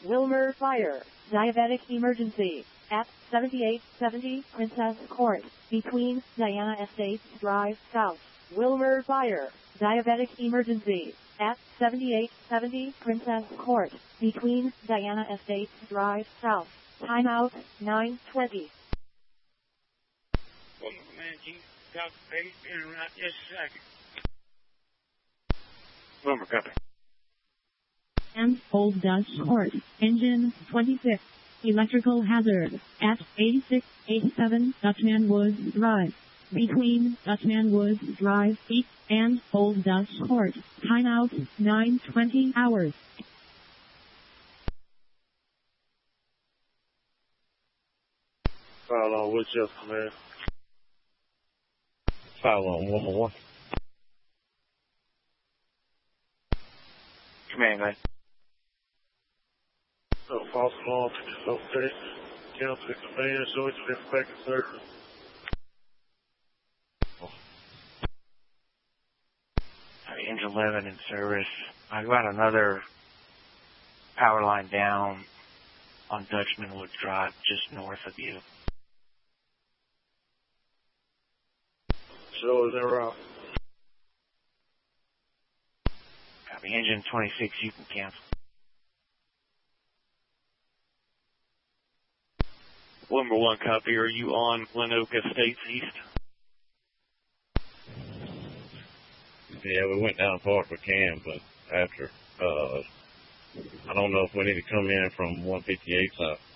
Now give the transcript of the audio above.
Wilmer Fire, diabetic emergency, at 7870 Princess Court, between Diana Estates Drive South. Wilmer Fire, diabetic emergency, at 7870 Princess Court, between Diana Estates Drive South. Timeout, 9:20. Well, man, you got baby in right just a second. Wilmer, copy. And Old Dutch Court, engine 26. Electrical hazard, at 8687 Dutchman Woods Drive, between Dutchman Woods Drive East and Old Dutch Court. Timeout, 9:20 hours. File on Winchester, man. File on 101. Command, man. False alarm, okay. Cancel the command, so it's been back in service. Engine 11 in service. I've got another power line down on Dutchman Woods Drive, just north of you. So is that right? Copy. Engine 26, you can cancel. Number 1 copy. Are you on Glen Oak Estates East? Yeah, we went down Park with Cam, but after, I don't know if we need to come in from 158 side.